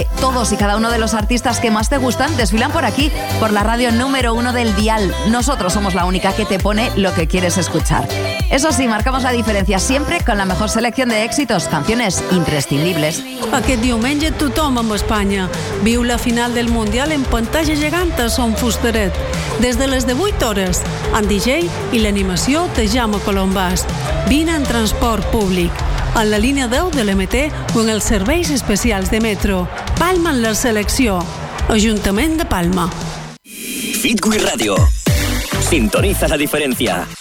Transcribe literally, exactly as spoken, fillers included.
Todos y cada uno de los artistas que más te gustan desfilan por aquí, por la radio número uno del dial. Nosotros somos la única que te pone lo que quieres escuchar. Eso sí, marcamos la diferencia siempre con la mejor selección de éxitos, canciones imprescindibles. Aquest diumenge tothom amb Espanya viu la final del Mundial en pantalla gegant a Son Fusteret. Des de les divuit hores, en D J i l'animació de Jaume Colombàs. Vine en transport públic, en la línia deu de l'M T o en els serveis especials de metro. Palma en la selecció. Ajuntament de Palma. Fitwi Radio. Sintoniza la diferencia.